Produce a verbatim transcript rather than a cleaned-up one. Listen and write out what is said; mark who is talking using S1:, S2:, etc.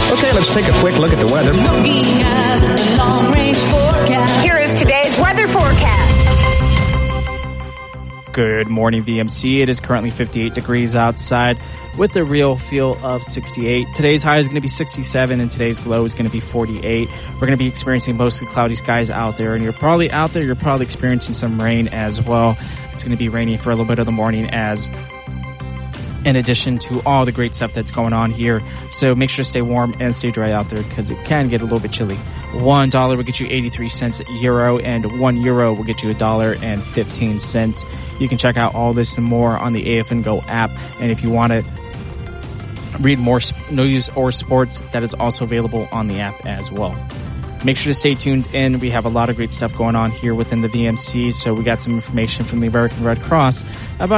S1: Okay, let's take a quick look at the weather.
S2: Looking at the long-range forecast.
S3: Here is today's weather forecast.
S4: Good morning, V M C. It is currently fifty-eight degrees outside with a real feel of sixty-eight. Today's high is going to be sixty-seven and today's low is going to be forty-eight. We're going to be experiencing mostly cloudy skies out there, and you're probably out there, you're probably experiencing some rain as well. It's going to be rainy for a little bit of the morning, as in addition to all the great stuff that's going on here. So make sure to stay warm and stay dry out there, because it can get a little bit chilly. One dollar will get you eighty-three cents euro, and one euro will get you a dollar and fifteen cents. You can check out all this and more on the A F N Go app. And if you want to read more news or sports, that is also available on the app as well. Make sure to stay tuned in. We have a lot of great stuff going on here within the V M C. So we got some information from the American Red Cross about